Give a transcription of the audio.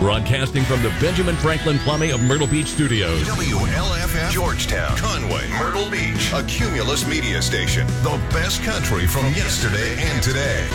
Broadcasting from the Benjamin Franklin Plumbing of Myrtle Beach Studios. WLFF Georgetown, Conway, Myrtle Beach, a Cumulus media station. The best country from yesterday and today.